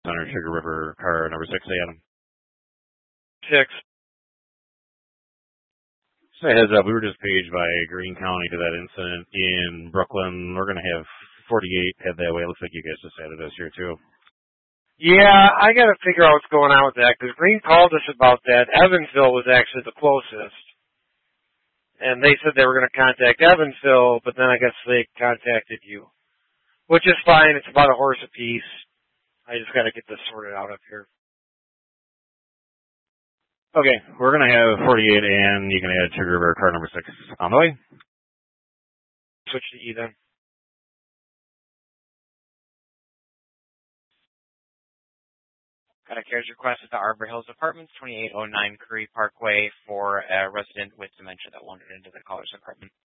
Center, Sugar River, car number 6, Adam. 6. So heads up, we were just paged by Greene County to that incident in Brooklyn. We're going to have 48 head that way. Looks like you guys just added us here, too. Yeah, I got to figure out what's going on with that, because Greene called us about that. Evansville was actually the closest. And they said they were going to contact Evansville, but then I guess they contacted you. Which is fine. It's about a horse apiece. I just got to get this sorted out up here. Okay, we're going to have 48, and you can add Sugar River, car number 6 on the way. Switch to E then. Got a carriage request at the Arbor Hills Apartments, 2809 Curry Parkway, for a resident with dementia that wandered into the caller's apartment.